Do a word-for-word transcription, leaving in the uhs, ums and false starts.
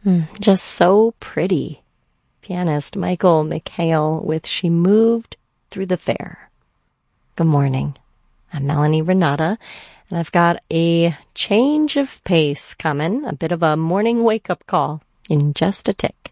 Mm, just so pretty. Pianist Michael McHale with She Moved Through the Fair. Good morning. I'm Melanie Renata, and I've got a change of pace coming, a bit of a morning wake-up call in just a tick.